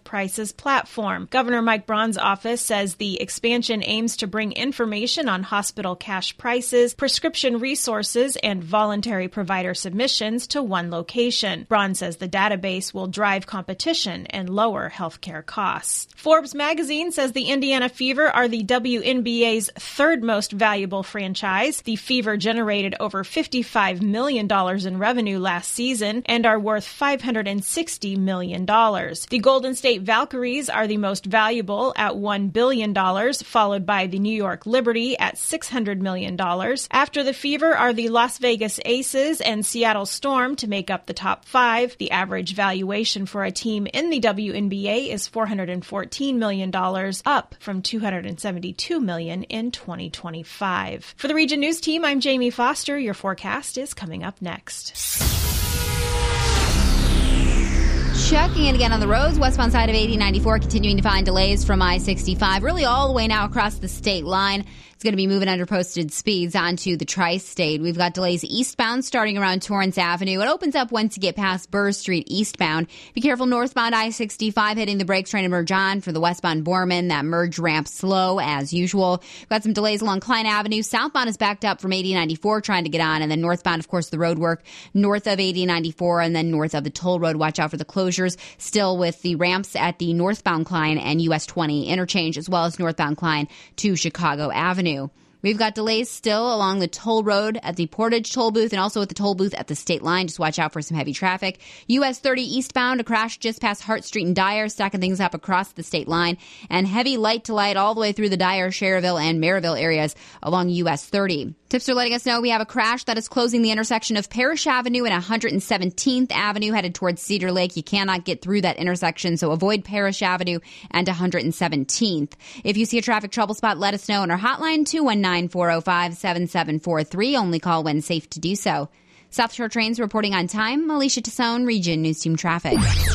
prices platform. Governor Mike Braun's office says the expansion aims to bring information on hospital cash prices, prescription resources, and voluntary provider submissions to one location. Braun says the database will drive competition and lower healthcare costs. Forbes magazine says the Indiana Fever are the WNBA's third most valuable franchise. The Fever generated over $55 million in revenue last season and are worth $560 million. The Golden State Valkyries are the most valuable at $1 billion, followed by the New York Liberty at $600 million. After the Fever are the Las Vegas Aces and Seattle Storm to make up the top five. The average valuation for a team in the WNBA is $414 million, up from $272 million in 2025. For the Region News Team, I'm Jamie Foster. Your forecast is coming up next. Checking in again on the roads, westbound side of 8094, continuing to find delays from I-65, really all the way now across the state line. It's going to be moving under posted speeds onto the tri-state. We've got delays eastbound starting around Torrance Avenue. It opens up once you get past Burr Street eastbound. Be careful northbound I-65 hitting the brakes trying to merge on for the westbound Borman. That merge ramp slow as usual. We've got some delays along Klein Avenue. Southbound is backed up from 8094 trying to get on. And then northbound, of course, the road work north of 8094 and then north of the toll road. Watch out for the closures. Still with the ramps at the northbound Klein and US 20 interchange as well as northbound Klein to Chicago Avenue. We've got delays still along the toll road at the Portage toll booth and also at the toll booth at the state line. Just watch out for some heavy traffic. US 30 eastbound, a crash just past Hart Street and Dyer, stacking things up across the state line. And heavy light to light all the way through the Dyer, Cherville, and Maryville areas along US 30. Tips are letting us know we have a crash that is closing the intersection of Parrish Avenue and 117th Avenue headed towards Cedar Lake. You cannot get through that intersection, so avoid Parrish Avenue and 117th. If you see a traffic trouble spot, let us know on our hotline, 219-405-7743. Only call when safe to do so. South Shore Trains reporting on time. Alicia Tassone, Region News Team Traffic.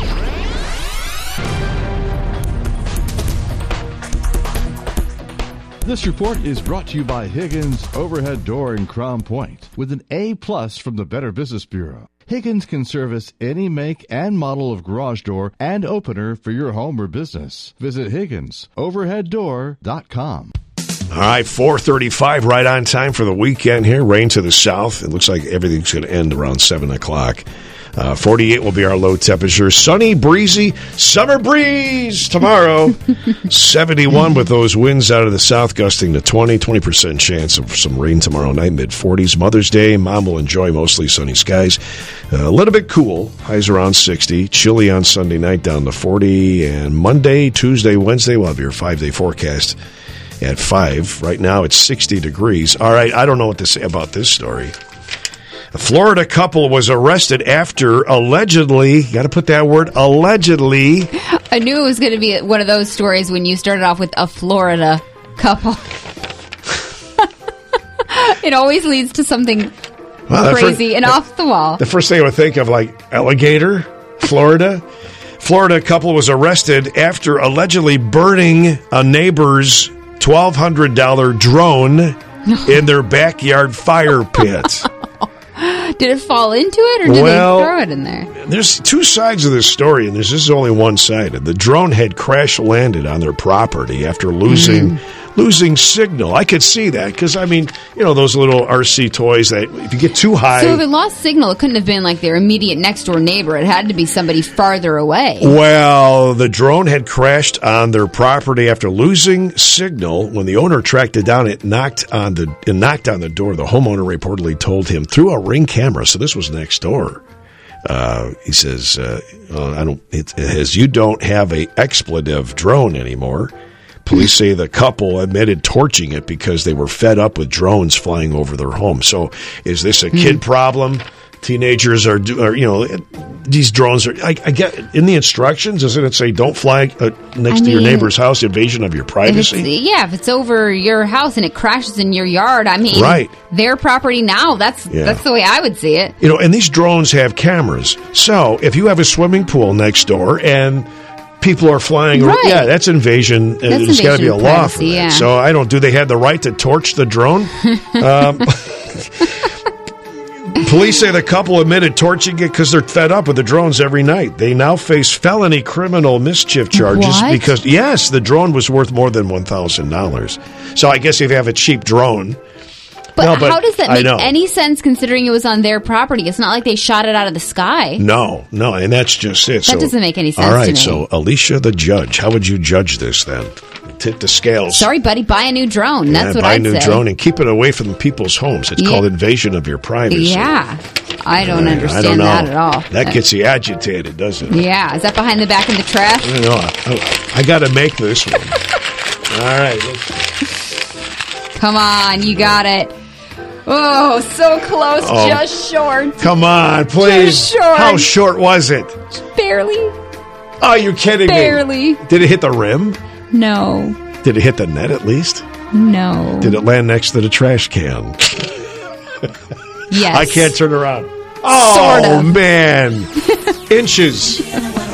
This report is brought to you by Higgins Overhead Door in Crown Point with an A+ from the Better Business Bureau. Higgins can service any make and model of garage door and opener for your home or business. Visit HigginsOverheadDoor.com. All right, 4:35, right on time for the weekend here. Rain to the south. It looks like everything's going to end around 7 o'clock. 48 will be our low temperature. Sunny, breezy, summer breeze tomorrow. 71 with those winds out of the south gusting to 20% chance of some rain tomorrow night, mid-40s. Mother's Day, Mom will enjoy mostly sunny skies. A little bit cool, highs around 60. Chilly on Sunday night, down to 40. And Monday, Tuesday, Wednesday, we'll have your 5-day forecast at 5. Right now, it's 60 degrees. All right, I don't know what to say about this story. A Florida couple was arrested after allegedly, got to put that word, allegedly. I knew it was going to be one of those stories when you started off with a Florida couple. It always leads to something crazy and off the wall. The first thing I would think of, like, alligator, Florida. Florida couple was arrested after allegedly burning a neighbor's $1,200 drone in their backyard fire pit. Did it fall into it, or did they throw it in there? There's two sides of this story, and this is only one side. The drone had crash-landed on their property after losing signal. I could see that, because, I mean, you know, those little RC toys that if you get too high... So if it lost signal, it couldn't have been like their immediate next-door neighbor. It had to be somebody farther away. Well, the drone had crashed on their property after losing signal. When the owner tracked it down, it knocked on the door. The homeowner reportedly told him through a Ring camera, so this was next door. He says, you don't have a expletive drone anymore. Police say the couple admitted torching it because they were fed up with drones flying over their home. So is this a kid problem? Teenagers are these drones are, I get, in the instructions, doesn't it say don't fly next to your neighbor's house, invasion of your privacy? If it's over your house and it crashes in your yard, I mean, right. Their property now, that's the way I would see it. You know, and these drones have cameras. So if you have a swimming pool next door and people are flying, right. That's invasion. There's got to be a law for that. Yeah. So do they have the right to torch the drone? Police say the couple admitted torching it because they're fed up with the drones every night. They now face felony criminal mischief charges because, yes, the drone was worth more than $1,000. So I guess if you have a cheap drone... But how does that make any sense considering it was on their property? It's not like they shot it out of the sky. No, and that's just it. That doesn't make any sense to me. All right, so Alicia the judge, how would you judge this then? Tip the scales. Sorry, buddy, buy a new drone. That's what I'd say. Buy a new drone and keep it away from people's homes. It's called invasion of your privacy. Yeah, I don't understand that at all. That gets you agitated, doesn't it? Yeah, is that behind the back in the trash? I don't know. I got to make this one. All right. Come on, you got it. Oh, so close, just short. Come on, please. Just short. How short was it? Barely. Oh, you're kidding me. Barely. Did it hit the rim? No. Did it hit the net at least? No. Did it land next to the trash can? Yes. I can't turn around. Oh, sort of. Man. Inches.